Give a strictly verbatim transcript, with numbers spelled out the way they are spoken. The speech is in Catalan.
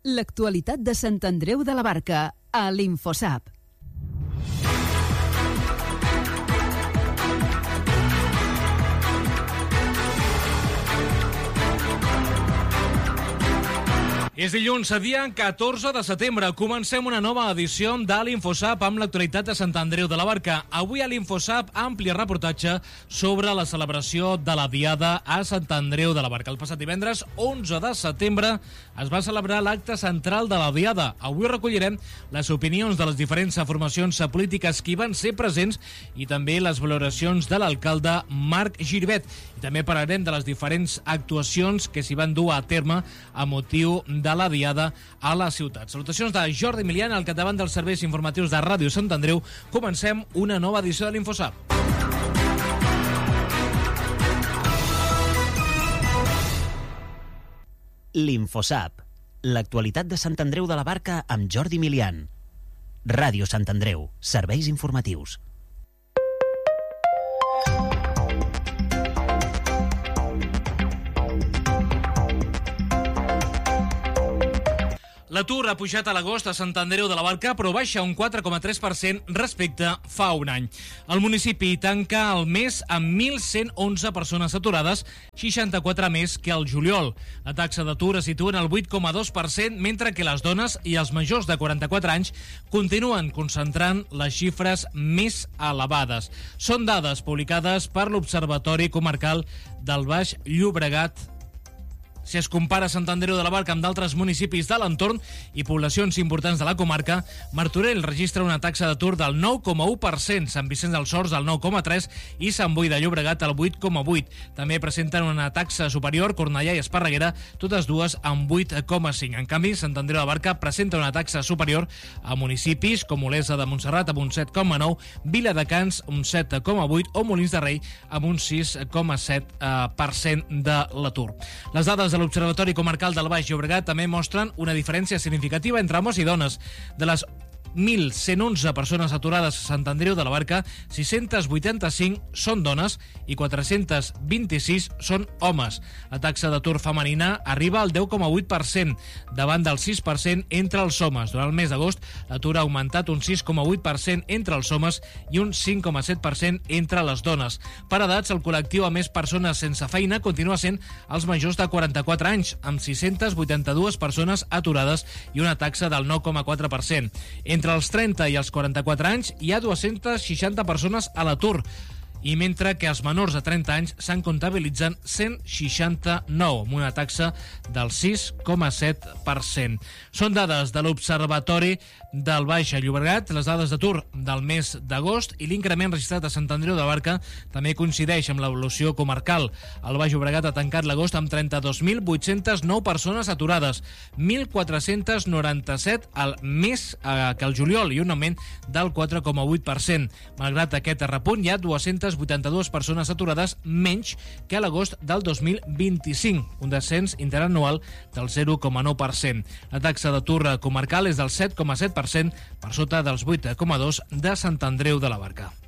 L'actualitat de Sant Andreu de la Barca, a l'Infosap. És dilluns, dia catorze de setembre. Comencem una nova edició de l'Infosap amb l'actualitat de Sant Andreu de la Barca. Avui a l'Infosap, ampli reportatge sobre la celebració de la Diada a Sant Andreu de la Barca. El passat divendres, onze de setembre, es va celebrar l'acte central de la Diada. Avui recollirem les opinions de les diferents formacions polítiques que hi van ser presents i també les valoracions de l'alcalde Marc Giribet. I també parlarem de les diferents actuacions que s'hi van dur a terme a motiu de de la Diada a la ciutat. Salutacions de Jordi Milian, al capdavant dels serveis informatius de Ràdio Sant Andreu. Comencem una nova edició de l'Infosap. L'Infosap, l'actualitat de Sant Andreu de la Barca amb Jordi Milian. Ràdio Sant Andreu, serveis informatius. L'atur ha pujat a l'agost a Sant Andreu de la Barca, però baixa un quatre coma tres per cent respecte fa un any. El municipi tanca el mes amb mil cent onze persones aturades, seixanta-quatre més que el juliol. La taxa d'atur es situa en el vuit coma dos per cent, mentre que les dones i els majors de quaranta-quatre anys continuen concentrant les xifres més elevades. Són dades publicades per l'Observatori Comarcal del Baix Llobregat. Si es compara Sant Andreu de la Barca amb d'altres municipis de l'entorn i poblacions importants de la comarca, Martorell registra una taxa d'atur del nou coma u per cent, Sant Vicenç dels Horts del nou coma tres per cent i Sant Boi de Llobregat el vuit coma vuit per cent. També presenten una taxa superior Cornellà i Esparreguera, totes dues amb vuit coma cinc per cent. En canvi, Sant Andreu de la Barca presenta una taxa superior a municipis com Olesa de Montserrat amb un set coma nou per cent, Viladecans un set coma vuit per cent o Molins de Rei amb un sis coma set per cent de l'atur. Les dades de l'Observatori Comarcal del Baix Llobregat també mostren una diferència significativa entre homes i dones. De les mil cent onze persones aturades a Sant Andreu de la Barca, sis-centes vuitanta-cinc són dones i quatre-cents vint-i-sis són homes. La taxa d'atur femenina arriba al deu coma vuit per cent, davant del sis per cent entre els homes. Durant el mes d'agost, l'atur ha augmentat un sis coma vuit per cent entre els homes i un cinc coma set per cent entre les dones. Per edats, el col·lectiu amb més persones sense feina continua sent els majors de quaranta-quatre anys, amb sis-centes vuitanta-dues persones aturades i una taxa del nou coma quatre per cent. Entre els trenta i els quaranta-quatre anys hi ha dues-centes seixanta persones a l'atur, i mentre que els menors de trenta anys se'n comptabilitzen cent seixanta-nou, amb una taxa del sis coma set per cent. Són dades de l'Observatori del Baix Llobregat. Les dades d'atur del mes d'agost i l'increment registrat a Sant Andreu de la Barca també coincideix amb l'evolució comarcal. El Baix Llobregat ha tancat l'agost amb trenta-dos mil vuit-centes nou persones aturades, mil quatre-cents noranta-set al més eh, que el juliol i un augment del quatre coma vuit per cent. Malgrat aquest repunt, hi ha dues-centes vuitanta-dues persones aturades menys que a l'agost del dos mil vint-i-cinc, un descens interanual del zero coma nou per cent. La taxa d'atur comarcal és del set coma set per cent, per sota dels vuit coma dos de Sant Andreu de la Barca.